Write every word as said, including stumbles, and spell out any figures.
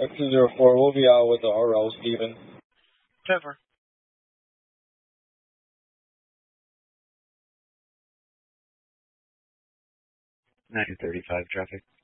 X two zero four, we'll be out with the R L, Steven. Pepper. nine thirty-five traffic.